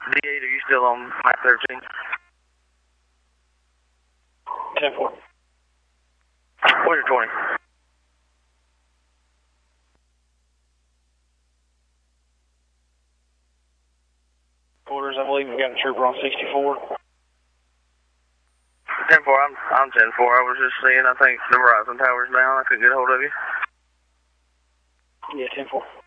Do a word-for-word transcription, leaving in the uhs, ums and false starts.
D eight, are you still on Mike thirteen? ten four. Where's your twenty? Quarters, I believe we've got a trooper on sixty-four. ten four, I'm, I'm ten four. I was just seeing, I think the Verizon tower's down. I couldn't get a hold of you. Yeah, ten four.